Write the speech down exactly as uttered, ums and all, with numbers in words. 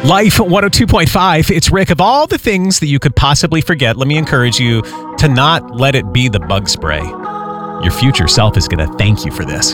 Life one oh two point five. It's Rick. Of all the things that you could possibly forget, let me encourage you to not let it be the bug spray. Your future self is going to thank you for this.